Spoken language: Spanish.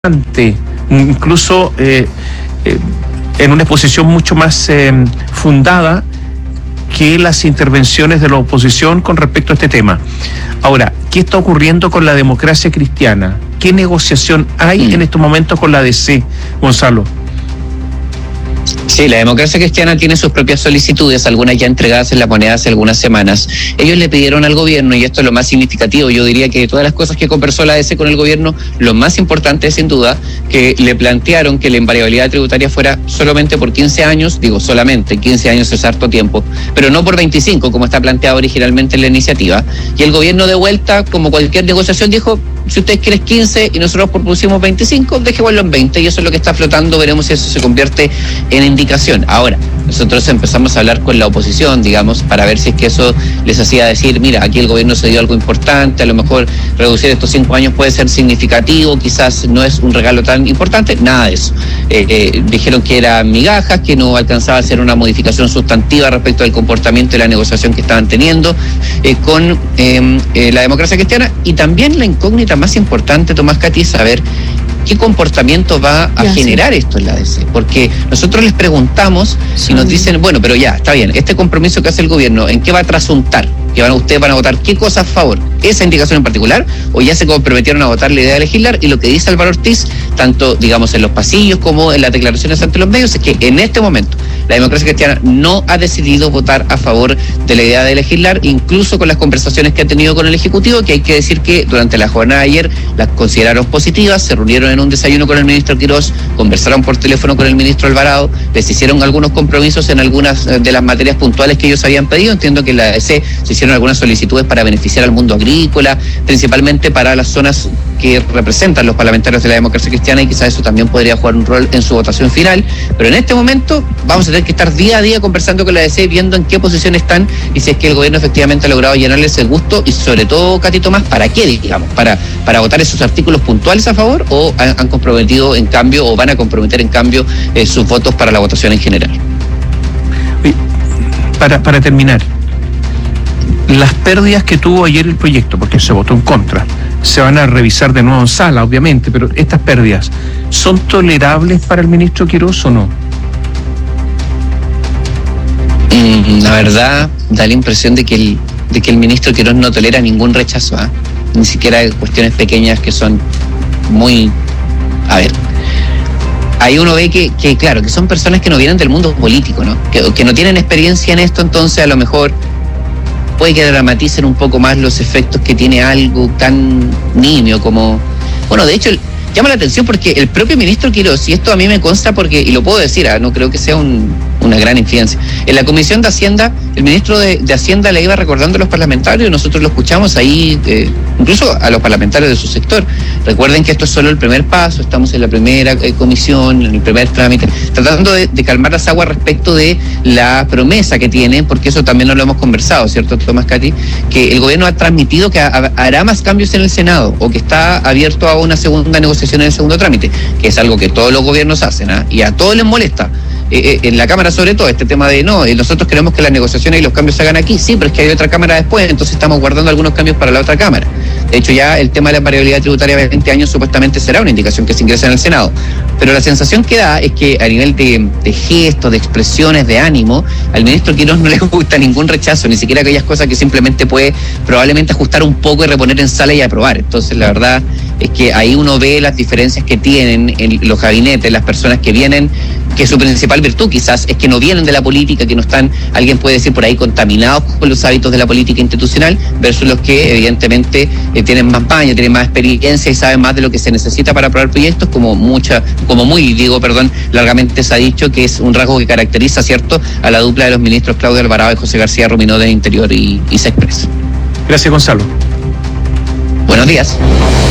incluso en una exposición mucho más fundada que las intervenciones de la oposición con respecto a este tema. Ahora, ¿qué está ocurriendo con la democracia cristiana? ¿Qué negociación hay en estos momentos con la DC, Gonzalo? Sí, la democracia cristiana tiene sus propias solicitudes, algunas ya entregadas en la moneda hace algunas semanas. Ellos le pidieron al gobierno, y esto es lo más significativo, yo diría que de todas las cosas que conversó la ADC con el gobierno, lo más importante es sin duda que le plantearon que la invariabilidad tributaria fuera solamente por 15 años, digo solamente, 15 años es harto tiempo, pero no por 25 como está planteado originalmente en la iniciativa. Y el gobierno de vuelta, como cualquier negociación, dijo, si ustedes quieren 15 y nosotros propusimos 25, dejémoslo en 20, y eso es lo que está flotando, veremos si eso se convierte en indicación. Ahora, nosotros empezamos a hablar con la oposición, digamos, para ver si es que eso les hacía decir, mira, aquí el gobierno se dio algo importante, a lo mejor reducir estos 5 años puede ser significativo, quizás no es un regalo tan importante, nada de eso. Dijeron que eran migajas, que no alcanzaba a ser una modificación sustantiva respecto al comportamiento y la negociación que estaban teniendo con la democracia cristiana, y también la incógnita más importante, Tomás, Katy, es saber qué comportamiento va a generar esto en la ADC, porque nosotros les preguntamos y nos dicen, bueno, pero ya, está bien, este compromiso que hace el gobierno, ¿en qué va a trasuntar? Que ustedes van a votar qué cosa a favor, esa indicación en particular, o ya se comprometieron a votar la idea de legislar. Y lo que dice Álvaro Ortiz, tanto digamos en los pasillos como en las declaraciones ante los medios, es que en este momento la democracia cristiana no ha decidido votar a favor de la idea de legislar, incluso con las conversaciones que ha tenido con el Ejecutivo, que hay que decir que durante la jornada de ayer las consideraron positivas, se reunieron en un desayuno con el ministro Quirós, conversaron por teléfono con el ministro Alvarado, les hicieron algunos compromisos en algunas de las materias puntuales que ellos habían pedido. Entiendo que en la ADC se hicieron algunas solicitudes para beneficiar al mundo agrícola, principalmente para las zonas que representan los parlamentarios de la democracia cristiana, y quizás eso también podría jugar un rol en su votación final. Pero en este momento vamos a tener que estar día a día conversando con la ADC, viendo en qué posición están y si es que el gobierno efectivamente ha logrado llenarles el gusto, y sobre todo, Katy, Tomás, ¿para qué, digamos? ¿Para votar esos artículos puntuales a favor, o han comprometido en cambio, o van a comprometer en cambio sus votos para la votación en general? Para terminar, las pérdidas que tuvo ayer el proyecto, porque se votó en contra, se van a revisar de nuevo en sala, obviamente, pero estas pérdidas, ¿son tolerables para el ministro Quirós o no? La verdad, da la impresión de que el ministro Quirós no tolera ningún rechazo, ni siquiera cuestiones pequeñas que son muy... A ver, ahí uno ve que claro, que son personas que no vienen del mundo político, ¿no? Que no tienen experiencia en esto, entonces a lo mejor puede que dramaticen un poco más los efectos que tiene algo tan nimio como... Bueno, de hecho, llama la atención porque el propio ministro Quirós, y esto a mí me consta porque, y lo puedo decir, no creo que sea una gran infidencia, en la Comisión de Hacienda, el ministro de Hacienda le iba recordando a los parlamentarios, nosotros lo escuchamos ahí, incluso a los parlamentarios de su sector. Recuerden que esto es solo el primer paso, estamos en la primera comisión, en el primer trámite, tratando de calmar las aguas respecto de la promesa que tiene, porque eso también no lo hemos conversado, ¿cierto, Tomás, Katy? Que el gobierno ha transmitido que hará más cambios en el Senado, o que está abierto a una segunda negociación en el segundo trámite, que es algo que todos los gobiernos hacen, y a todos les molesta. En la Cámara sobre todo, este tema de nosotros queremos que las negociaciones y los cambios se hagan aquí, sí, pero es que hay otra Cámara después, entonces estamos guardando algunos cambios para la otra Cámara. De hecho, ya el tema de la variabilidad tributaria de 20 años supuestamente será una indicación que se ingresa en el Senado, pero la sensación que da es que a nivel de gestos, de expresiones, de ánimo, al ministro Quirós no le gusta ningún rechazo, ni siquiera aquellas cosas que simplemente puede probablemente ajustar un poco y reponer en sala y aprobar. Entonces, la verdad es que ahí uno ve las diferencias que tienen en los gabinetes, las personas que vienen, que su principal virtud quizás es que no vienen de la política, que no están, alguien puede decir por ahí, contaminados con los hábitos de la política institucional, versus los que evidentemente tienen más maña, tienen más experiencia y saben más de lo que se necesita para aprobar proyectos, largamente se ha dicho que es un rasgo que caracteriza, ¿cierto?, a la dupla de los ministros Claudio Alvarado y José García Ruminó de Interior y Sexpress. Gracias, Gonzalo. Buenos días.